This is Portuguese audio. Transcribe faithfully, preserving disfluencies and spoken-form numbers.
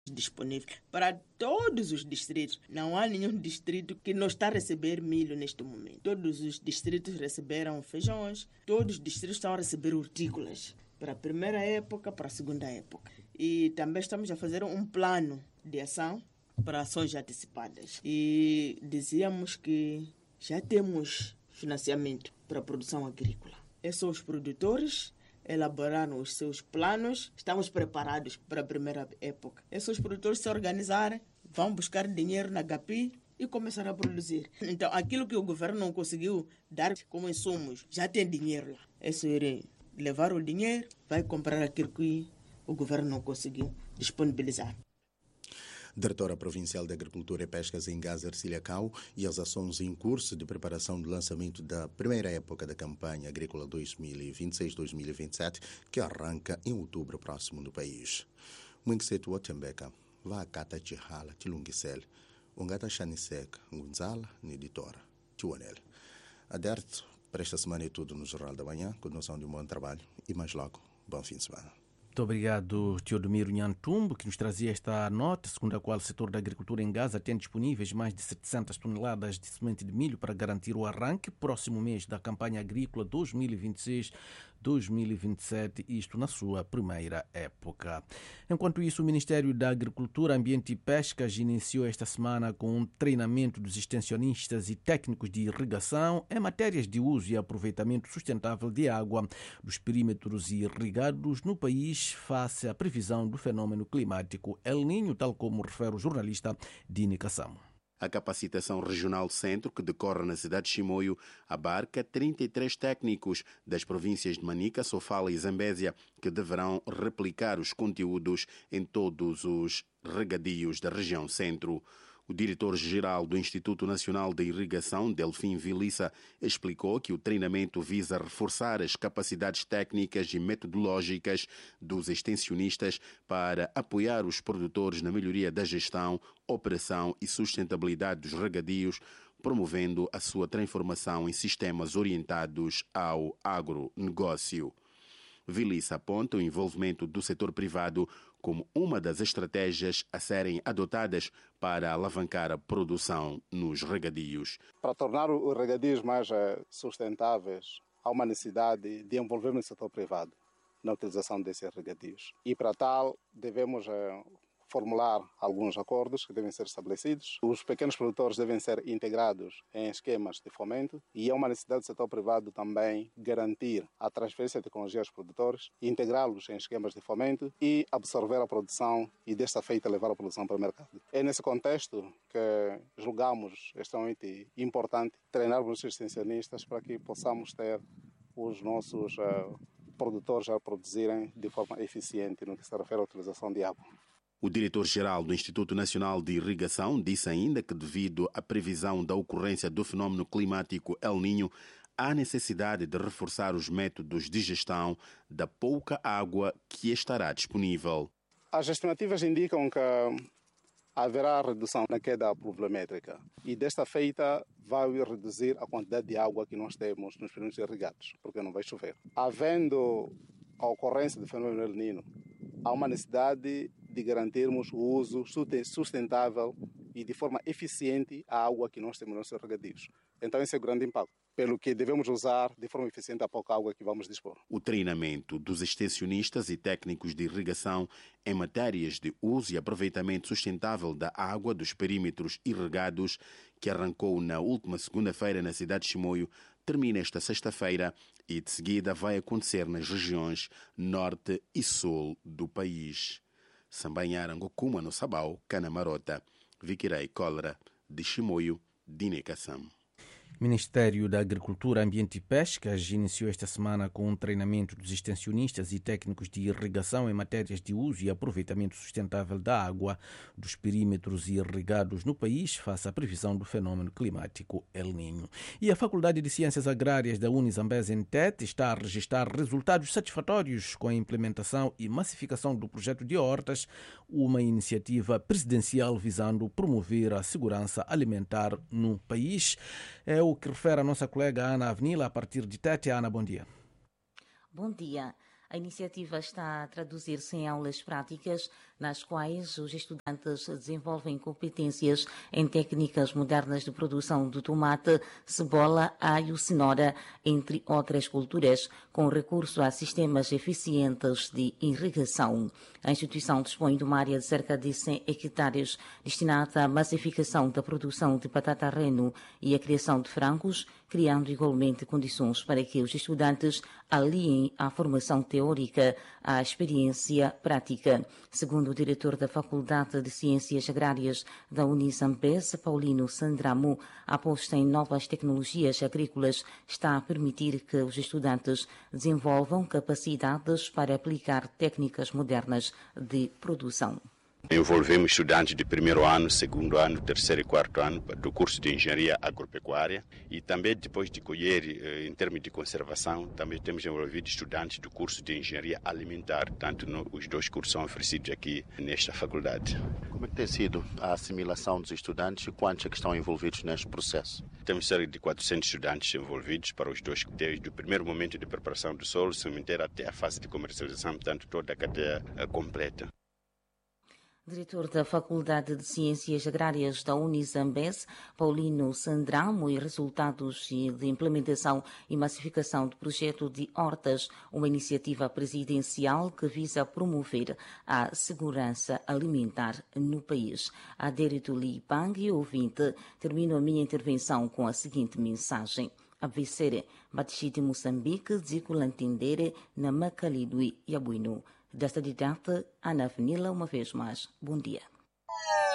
disponível para todos os distritos. Não há nenhum distrito que não está a receber milho neste momento. Todos os distritos receberam feijões, todos os distritos estão a receber hortícolas para a primeira época, para a segunda época. E também estamos a fazer um plano de ação para ações antecipadas. E dizíamos que já temos financiamento para a produção agrícola. Esses são os produtores elaboraram os seus planos, estamos preparados para a primeira época. Esses produtores se organizarem, vão buscar dinheiro na Gapi e começar a produzir. Então, aquilo que o governo não conseguiu dar como insumos, já tem dinheiro lá. É só ir levar o dinheiro, vai comprar aquilo que o governo não conseguiu disponibilizar. Diretora Provincial de Agricultura e Pescas em Gaza, Ercília Cao, e as ações em curso de preparação do lançamento da primeira época da campanha agrícola dois mil e vinte e seis dois mil e vinte e sete, que arranca em outubro próximo no país. Mwingisetu Otembeka, va kata Chihala, Tilungisel, Ungata Chanisek, Gunzala, Editora, Tiwanel. Aderto, para esta semana é tudo no Jornal da Manhã, continuação de um bom trabalho e mais logo, bom fim de semana. Muito obrigado, Teodomiro Nhantumbo, que nos trazia esta nota, segundo a qual o setor da agricultura em Gaza tem disponíveis mais de setecentas toneladas de semente de milho para garantir o arranque próximo mês da campanha agrícola dois mil e vinte e seis dois mil e vinte e sete, isto na sua primeira época. Enquanto isso, o Ministério da Agricultura, Ambiente e Pescas iniciou esta semana com um treinamento dos extensionistas e técnicos de irrigação em matérias de uso e aproveitamento sustentável de água dos perímetros irrigados no país, face à previsão do fenômeno climático El Niño, tal como refere o jornalista Dini Kassamo. A capacitação regional centro, que decorre na cidade de Chimoio, abarca trinta e três técnicos das províncias de Manica, Sofala e Zambésia, que deverão replicar os conteúdos em todos os regadios da região centro. O diretor-geral do Instituto Nacional de Irrigação, Delfim Vilissa, explicou que o treinamento visa reforçar as capacidades técnicas e metodológicas dos extensionistas para apoiar os produtores na melhoria da gestão, operação e sustentabilidade dos regadios, promovendo a sua transformação em sistemas orientados ao agronegócio. Vilissa aponta o envolvimento do setor privado como uma das estratégias a serem adotadas para alavancar a produção nos regadios. Para tornar os regadios mais sustentáveis, há uma necessidade de envolvermos o setor privado na utilização desses regadios. E para tal, devemos formular alguns acordos que devem ser estabelecidos. Os pequenos produtores devem ser integrados em esquemas de fomento e é uma necessidade do setor privado também garantir a transferência de tecnologia aos produtores, integrá-los em esquemas de fomento e absorver a produção e desta feita levar a produção para o mercado. É nesse contexto que julgamos extremamente importante treinarmos os extensionistas para que possamos ter os nossos uh, produtores a produzirem de forma eficiente no que se refere à utilização de água. O diretor-geral do Instituto Nacional de Irrigação disse ainda que, devido à previsão da ocorrência do fenômeno climático El Niño, há necessidade de reforçar os métodos de gestão da pouca água que estará disponível. As estimativas indicam que haverá redução na queda pluviométrica e desta feita vai reduzir a quantidade de água que nós temos nos períodos irrigados, porque não vai chover. Havendo a ocorrência do fenômeno El Niño, há uma necessidade de garantirmos o uso sustentável e de forma eficiente a água que nós temos nos nossos regadios. Então esse é o grande impacto, pelo que devemos usar de forma eficiente a pouca água que vamos dispor. O treinamento dos extensionistas e técnicos de irrigação em matérias de uso e aproveitamento sustentável da água dos perímetros irrigados, que arrancou na última segunda-feira na cidade de Chimoio, termina esta sexta-feira e de seguida vai acontecer nas regiões norte e sul do país. Sambanharango-Kuma no Sabau, Canamarota, Viquirei Cólera, de Chimoio, Dinekassam. Ministério da Agricultura, Ambiente e Pescas iniciou esta semana com um treinamento dos extensionistas e técnicos de irrigação em matérias de uso e aproveitamento sustentável da água dos perímetros irrigados no país, face à previsão do fenômeno climático El Niño. E a Faculdade de Ciências Agrárias da Unizambésia em Tete está a registrar resultados satisfatórios com a implementação e massificação do projeto de hortas, uma iniciativa presidencial visando promover a segurança alimentar no país. É o que refere a nossa colega Ana Avenila a partir de Tete. Ana, bom dia. Bom dia. A iniciativa está a traduzir-se em aulas práticas, nas quais os estudantes desenvolvem competências em técnicas modernas de produção de tomate, cebola, alho, cenoura, entre outras culturas, com recurso a sistemas eficientes de irrigação. A instituição dispõe de uma área de cerca de cem hectares destinada à massificação da produção de batata reno e a criação de frangos, criando igualmente condições para que os estudantes aliem a formação teórica à experiência prática. Segundo o diretor da Faculdade de Ciências Agrárias da Unizambeze, Paulino Sandramo, a aposta em novas tecnologias agrícolas está a permitir que os estudantes desenvolvam capacidades para aplicar técnicas modernas de produção. Envolvemos estudantes de primeiro ano, segundo ano, terceiro e quarto ano do curso de Engenharia Agropecuária e também depois de colher, em termos de conservação, também temos envolvido estudantes do curso de Engenharia Alimentar, tanto no, os dois cursos são oferecidos aqui nesta faculdade. Como é que tem sido a assimilação dos estudantes e quantos é que estão envolvidos neste processo? Temos cerca de quatrocentos estudantes envolvidos para os dois, desde o primeiro momento de preparação do solo, sementeira até a fase de comercialização, portanto toda a cadeia completa. Diretor da Faculdade de Ciências Agrárias da Unizambeze, Paulino Sandramo, e resultados de implementação e massificação do projeto de hortas, uma iniciativa presidencial que visa promover a segurança alimentar no país. Adérito Li Pang, ouvinte, termino a minha intervenção com a seguinte mensagem. Avicere, Batixi de Moçambique, Ziculantendere, na Macalidui e Abuino. Desta data, Ana Avenila, uma vez mais. Bom dia.